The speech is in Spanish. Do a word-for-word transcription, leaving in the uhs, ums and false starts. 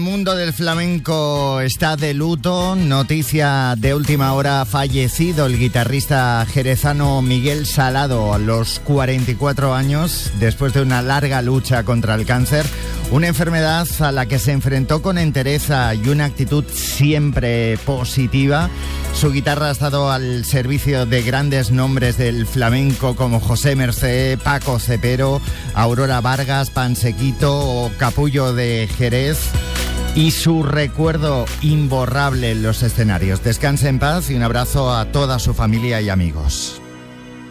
El mundo del flamenco está de luto. Noticia de última hora: fallecido el guitarrista jerezano Miguel Salado a los cuarenta y cuatro años, después de una larga lucha contra el cáncer. Una enfermedad a la que se enfrentó con entereza y una actitud siempre positiva. Su guitarra ha estado al servicio de grandes nombres del flamenco como José Mercé, Paco Cepero, Aurora Vargas, Pansequito o Capullo de Jerez. Y su recuerdo imborrable en los escenarios. Descanse en paz y un abrazo a toda su familia y amigos.